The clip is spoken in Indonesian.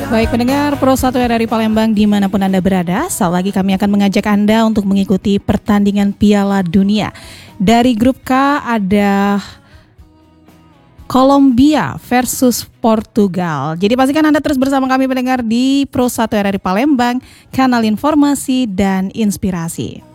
Baik pendengar Pro 1 RRI Palembang dimanapun Anda berada, saat lagi kami akan mengajak Anda untuk mengikuti pertandingan Piala Dunia. Dari grup K ada Kolombia versus Portugal. Jadi pastikan Anda terus bersama kami pendengar di Pro 1 RRI Palembang, kanal informasi dan inspirasi.